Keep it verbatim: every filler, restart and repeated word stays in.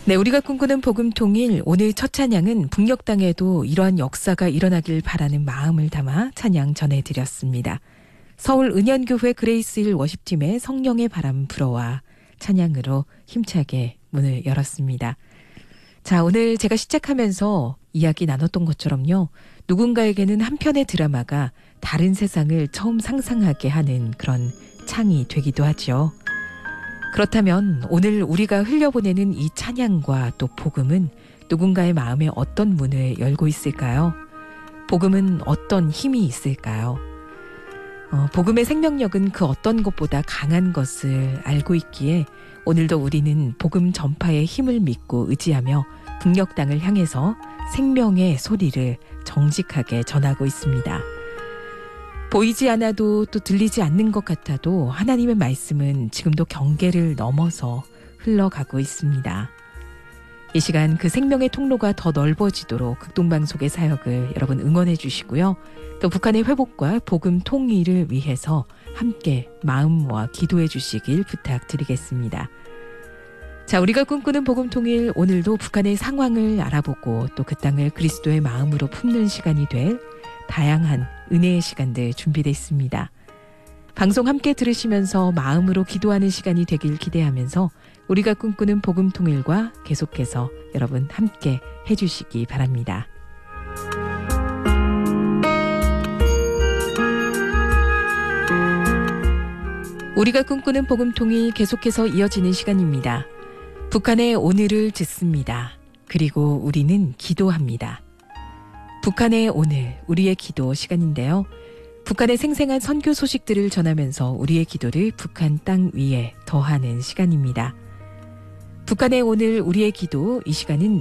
네, 우리가 꿈꾸는 복음 통일, 오늘 첫 찬양은 북녘 땅에도 이러한 역사가 일어나길 바라는 마음을 담아 찬양 전해드렸습니다. 서울 은현교회 그레이스힐 워십팀의 성령의 바람 불어와 찬양으로 힘차게 문을 열었습니다. 자, 오늘 제가 시작하면서 이야기 나눴던 것처럼요, 누군가에게는 한 편의 드라마가 다른 세상을 처음 상상하게 하는 그런 창이 되기도 하죠. 그렇다면 오늘 우리가 흘려보내는 이 찬양과 또 복음은 누군가의 마음에 어떤 문을 열고 있을까요? 복음은 어떤 힘이 있을까요? 어, 복음의 생명력은 그 어떤 것보다 강한 것을 알고 있기에 오늘도 우리는 복음 전파의 힘을 믿고 의지하며 북녘 땅을 향해서 생명의 소리를 정직하게 전하고 있습니다. 보이지 않아도 또 들리지 않는 것 같아도 하나님의 말씀은 지금도 경계를 넘어서 흘러가고 있습니다. 이 시간 그 생명의 통로가 더 넓어지도록 극동방송의 사역을 여러분 응원해 주시고요. 또 북한의 회복과 복음 통일을 위해서 함께 마음 모아 기도해 주시길 부탁드리겠습니다. 자, 우리가 꿈꾸는 복음 통일, 오늘도 북한의 상황을 알아보고 또 그 땅을 그리스도의 마음으로 품는 시간이 될 다양한 은혜의 시간들 준비되어 있습니다. 방송 함께 들으시면서 마음으로 기도하는 시간이 되길 기대하면서 우리가 꿈꾸는 복음 통일과 계속해서 여러분 함께 해주시기 바랍니다. 우리가 꿈꾸는 복음 통일 계속해서 이어지는 시간입니다. 북한의 오늘을 듣습니다. 그리고 우리는 기도합니다. 북한의 오늘, 우리의 기도 시간인데요. 북한의 생생한 선교 소식들을 전하면서 우리의 기도를 북한 땅 위에 더하는 시간입니다. 북한의 오늘, 우리의 기도, 이 시간은